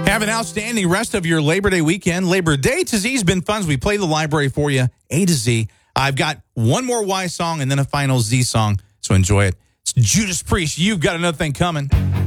Have an outstanding rest of your Labor Day weekend. Labor Day to Z has been fun as we play the library for you, A to Z. I've got one more Y song and then a final Z song, so enjoy it. It's Judas Priest. You've got another thing coming.